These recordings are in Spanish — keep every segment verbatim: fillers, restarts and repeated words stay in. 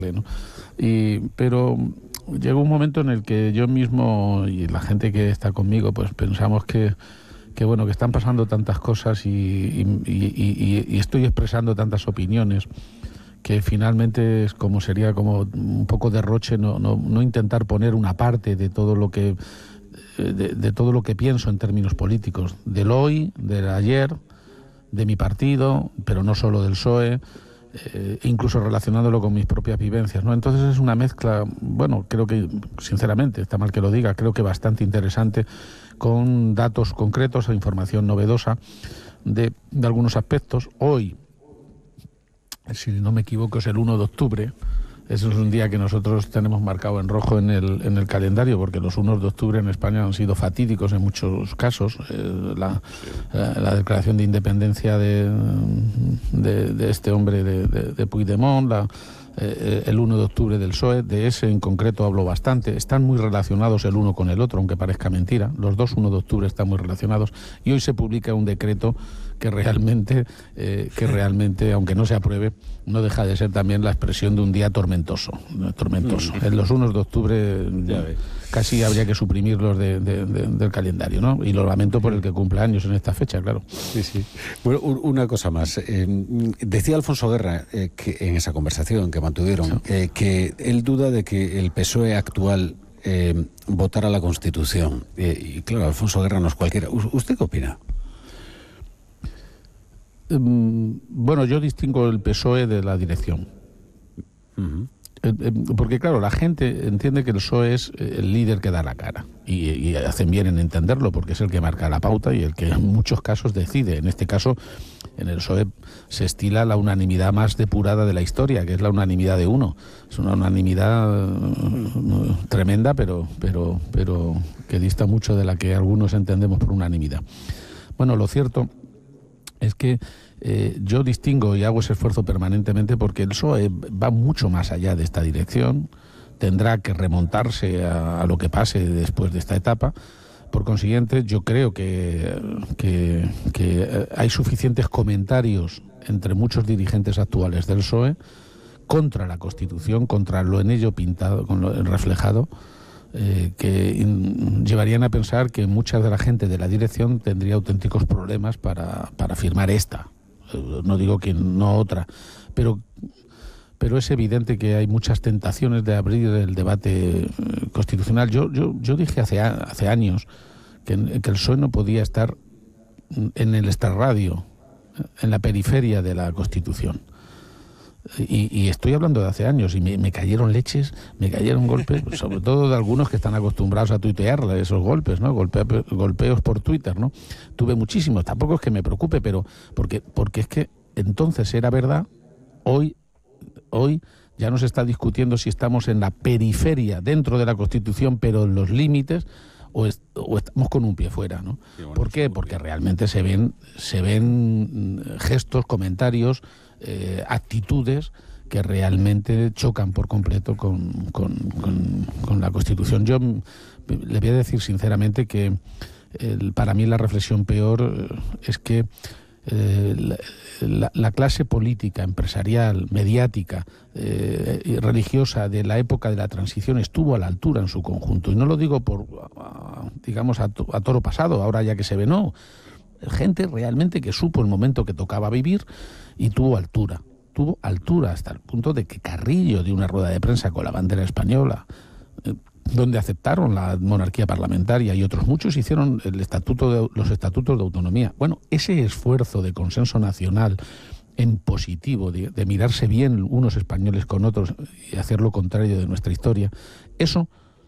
¿no? Y, pero llegó un momento en el que yo mismo y la gente que está conmigo pues pensamos que, que bueno, que están pasando tantas cosas y, y, y, y, y estoy expresando tantas opiniones que finalmente es como sería como un poco derroche no, no, no intentar poner una parte de todo lo que de, de todo lo que pienso en términos políticos, del hoy, del ayer, de mi partido, pero no solo del P S O E, eh, incluso relacionándolo con mis propias vivencias, ¿no? Entonces es una mezcla, bueno, creo que, sinceramente, está mal que lo diga, creo que bastante interesante, con datos concretos e información novedosa de, de algunos aspectos. Hoy, si no me equivoco, es el uno de octubre. Eso es un día que nosotros tenemos marcado en rojo en el, en el calendario, porque los unos de octubre en España han sido fatídicos en muchos casos. Eh, la, la, la declaración de independencia de, de, de este hombre, de, de, de Puigdemont, la, eh, el uno de octubre del P S O E, de ese en concreto hablo bastante. Están muy relacionados el uno con el otro, aunque parezca mentira. Los dos uno de octubre están muy relacionados. Y hoy se publica un decreto que realmente, eh, que realmente, aunque no se apruebe, no deja de ser también la expresión de un día tormentoso, tormentoso. Mm. En los unos de octubre ya casi habría que suprimirlos de, de, de, del calendario, ¿no? Y lo lamento por el que cumple años en esta fecha, claro. Sí, sí. Bueno, una cosa más. Eh, decía Alfonso Guerra, eh, que en esa conversación que mantuvieron, sí. eh, que él duda de que el P S O E actual eh, votara la Constitución. Eh, y claro, Alfonso Guerra no es cualquiera. ¿Usted qué opina? Bueno, yo distingo el P S O E de la dirección. Uh-huh. Porque claro, la gente entiende que el P S O E es el líder que da la cara. Y, y hacen bien en entenderlo, porque es el que marca la pauta y el que en muchos casos decide. En este caso, en el P S O E se estila la unanimidad más depurada de la historia, que es la unanimidad de uno. Es una unanimidad uh, tremenda, pero, pero, pero que dista mucho de la que algunos entendemos por unanimidad. Bueno, lo cierto es que eh, yo distingo y hago ese esfuerzo permanentemente porque el P S O E va mucho más allá de esta dirección, tendrá que remontarse a, a lo que pase después de esta etapa. Por consiguiente, yo creo que, que, que hay suficientes comentarios entre muchos dirigentes actuales del P S O E contra la Constitución, contra lo en ello pintado, con lo reflejado, Eh, que in, llevarían a pensar que mucha de la gente de la dirección tendría auténticos problemas para, para firmar esta. Eh, no digo que no otra, pero, pero es evidente que hay muchas tentaciones de abrir el debate eh, constitucional. Yo, yo, yo dije hace, hace años que, que el P S O E no podía estar en el extrarradio, en la periferia de la Constitución. Y, y estoy hablando de hace años y me, me cayeron leches, me cayeron golpes, sobre todo de algunos que están acostumbrados a tuitear esos golpes, ¿no? Golpe, golpeos por Twitter, ¿no? Tuve muchísimos, tampoco es que me preocupe, pero porque, porque es que entonces era verdad, hoy, hoy ya no se está discutiendo si estamos en la periferia dentro de la Constitución, pero en los límites, o, est o estamos con un pie fuera, ¿no? Sí, bueno, ¿por qué? Porque realmente se ven, se ven gestos, comentarios, Eh, actitudes que realmente chocan por completo con, con, con, con la Constitución. Yo le voy a decir sinceramente que el, para mí la reflexión peor es que eh, la, la, la clase política, empresarial, mediática eh, y religiosa de la época de la transición estuvo a la altura en su conjunto. Y no lo digo por, digamos, a, to, a toro pasado, ahora ya que se ve, no. Gente realmente que supo el momento que tocaba vivir y tuvo altura, tuvo altura hasta el punto de que Carrillo dio una rueda de prensa con la bandera española, eh, donde aceptaron la monarquía parlamentaria, y otros muchos hicieron el estatuto de, los estatutos de autonomía. Bueno, ese esfuerzo de consenso nacional en positivo, de, de mirarse bien unos españoles con otros y hacer lo contrario de nuestra historia, eso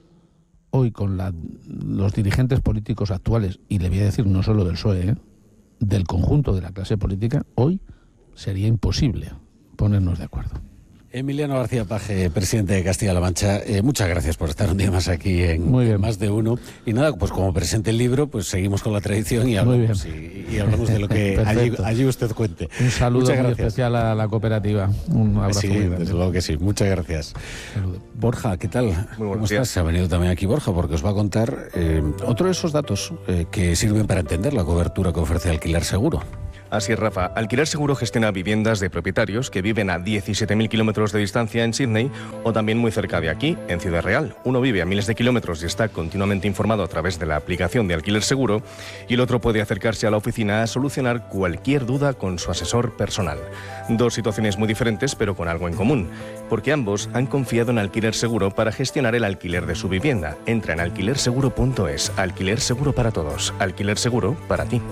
hoy con la, los dirigentes políticos actuales, y le voy a decir no solo del P S O E, ¿eh? del conjunto de la clase política, hoy sería imposible ponernos de acuerdo. Emiliano García Paje, presidente de Castilla-La Mancha, eh, muchas gracias por estar un día más aquí en, en Más de Uno. Y nada, pues como presente el libro, pues seguimos con la tradición y hablamos, y, y hablamos de lo que allí, allí usted cuente. Un saludo muy especial a la cooperativa. Un abrazo sí, muy grande. Desde luego que sí. Muchas gracias. Saludo. Borja, ¿qué tal? Muy ¿Cómo días. estás? Se ha venido también aquí Borja porque os va a contar eh, otro de esos datos eh, que sirven para entender la cobertura que ofrece Alquiler Seguro. Así es, Rafa. Alquiler Seguro gestiona viviendas de propietarios que viven a diecisiete mil kilómetros de distancia en Sydney o también muy cerca de aquí, en Ciudad Real. Uno vive a miles de kilómetros y está continuamente informado a través de la aplicación de Alquiler Seguro, y el otro puede acercarse a la oficina a solucionar cualquier duda con su asesor personal. Dos situaciones muy diferentes, pero con algo en común, porque ambos han confiado en Alquiler Seguro para gestionar el alquiler de su vivienda. Entra en alquiler seguro punto es. Alquiler Seguro para todos. Alquiler Seguro para ti.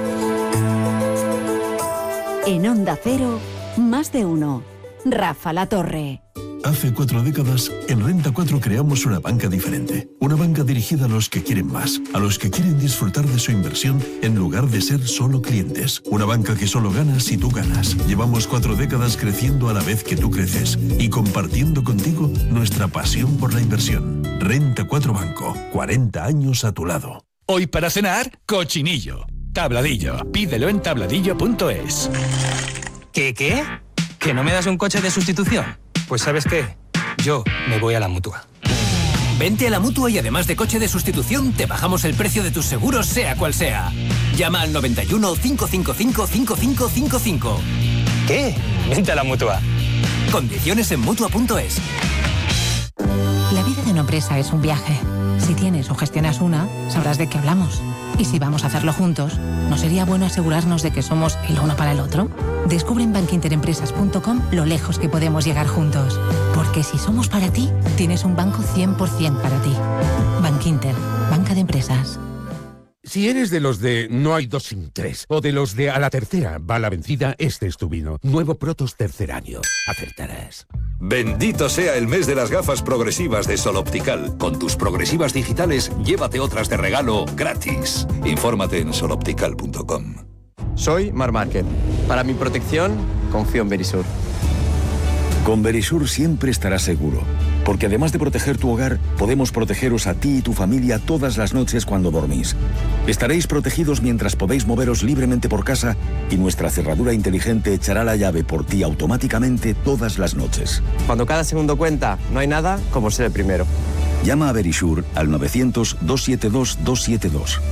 En Onda Cero, más de uno. Rafa La Torre. Hace cuatro décadas, en Renta cuatro creamos una banca diferente. Una banca dirigida a los que quieren más, a los que quieren disfrutar de su inversión en lugar de ser solo clientes. Una banca que solo gana si tú ganas. Llevamos cuatro décadas creciendo a la vez que tú creces y compartiendo contigo nuestra pasión por la inversión. Renta cuatro Banco, cuarenta años a tu lado. Hoy para cenar, cochinillo. Tabladillo. Pídelo en tabladillo punto es. ¿Qué, qué? ¿Que no me das un coche de sustitución? Pues ¿sabes qué? Yo me voy a la Mutua. Vente a la Mutua y además de coche de sustitución, te bajamos el precio de tus seguros, sea cual sea. Llama al noventa y uno, cinco cinco cinco, cinco cinco cinco cinco. ¿Qué? Vente a la Mutua. Condiciones en Mutua punto es. La vida de una empresa es un viaje. Si tienes o gestionas una, sabrás de qué hablamos. Y si vamos a hacerlo juntos, ¿no sería bueno asegurarnos de que somos el uno para el otro? Descubre en bankinterempresas punto com lo lejos que podemos llegar juntos. Porque si somos para ti, tienes un banco cien por ciento para ti. Bankinter, banca de empresas. Si eres de los de no hay dos sin tres, o de los de a la tercera va la vencida, este es tu vino. Nuevo Protos tercer año. Acertarás. Bendito sea el mes de las gafas progresivas de Sol Optical. Con tus progresivas digitales, llévate otras de regalo gratis. Infórmate en sol optical punto com. Soy Mar Márquez. Para mi protección, confío en Verisur. Con Verisur siempre estarás seguro, porque además de proteger tu hogar, podemos protegeros a ti y tu familia todas las noches cuando dormís. Estaréis protegidos mientras podéis moveros libremente por casa y nuestra cerradura inteligente echará la llave por ti automáticamente todas las noches. Cuando cada segundo cuenta, no hay nada como ser el primero. Llama a Verisur al novecientos, doscientos setenta y dos, doscientos setenta y dos.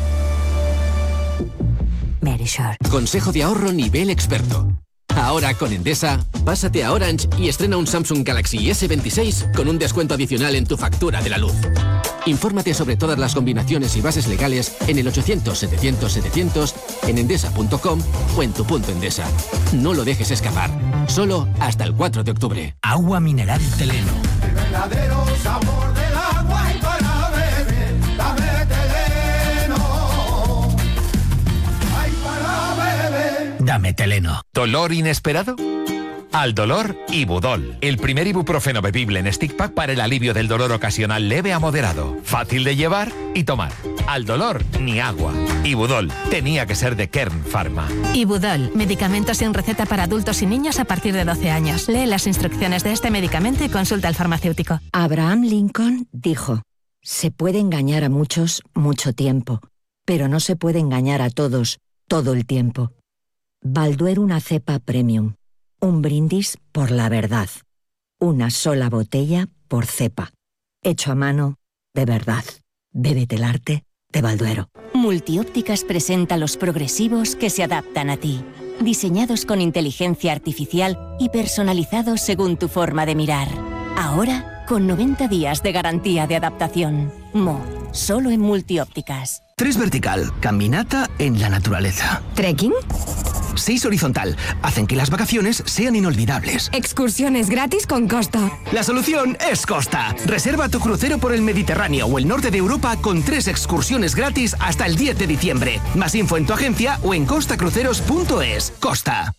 Verisur. Consejo de ahorro nivel experto. Ahora con Endesa, pásate a Orange y estrena un Samsung Galaxy ese veintiséis con un descuento adicional en tu factura de la luz. Infórmate sobre todas las combinaciones y bases legales en el ochocientos, setecientos, setecientos, en endesa punto com o en tu punto Endesa. No lo dejes escapar. Solo hasta el cuatro de octubre. Agua mineral Teleno. El verdadero sabor del agua y para beber, dame Teleno. Ay, para beber. Dame Teleno. ¿Dolor inesperado? Al dolor, Ibudol, el primer ibuprofeno bebible en stick pack para el alivio del dolor ocasional leve a moderado, fácil de llevar y tomar. Al dolor, ni agua. Ibudol, tenía que ser de Kern Pharma. Ibudol, medicamento sin receta para adultos y niños a partir de doce años. Lee las instrucciones de este medicamento y consulta al farmacéutico. Abraham Lincoln dijo: se puede engañar a muchos mucho tiempo, pero no se puede engañar a todos todo el tiempo. Balduero, una cepa premium. Un brindis por la verdad. Una sola botella por cepa. Hecho a mano, de verdad. Bébete el arte de Balduero. Multiópticas presenta los progresivos que se adaptan a ti. Diseñados con inteligencia artificial y personalizados según tu forma de mirar. Ahora, con noventa días de garantía de adaptación. Mo, solo en Multiópticas. Tres vertical, caminata en la naturaleza. ¿Trekking? Seis horizontal, hacen que las vacaciones sean inolvidables. Excursiones gratis con Costa. La solución es Costa. Reserva tu crucero por el Mediterráneo o el norte de Europa con tres excursiones gratis hasta el diez de diciembre. Más info en tu agencia o en costa cruceros punto es. Costa.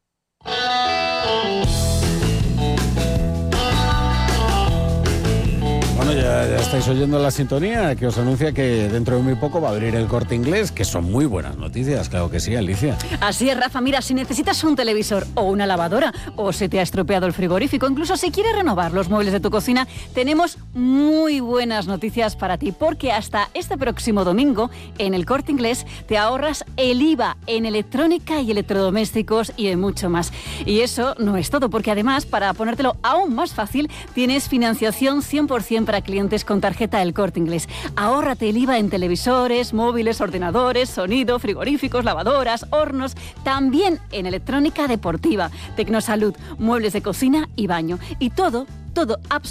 Bueno, ya, ya estáis oyendo la sintonía que os anuncia que dentro de muy poco va a abrir el Corte Inglés, que son muy buenas noticias, claro que sí, Alicia. Así es, Rafa. Mira, si necesitas un televisor o una lavadora, o se te ha estropeado el frigorífico, incluso si quieres renovar los muebles de tu cocina, tenemos muy buenas noticias para ti, porque hasta este próximo domingo, en el Corte Inglés, te ahorras el I V A en electrónica y electrodomésticos y en mucho más. Y eso no es todo, porque además, para ponértelo aún más fácil, tienes financiación cien por ciento para clientes con tarjeta El Corte Inglés. Ahórrate el I V A en televisores, móviles, ordenadores, sonido, frigoríficos, lavadoras, hornos, también en electrónica deportiva, Tecnosalud, muebles de cocina y baño. Y todo, todo absolutamente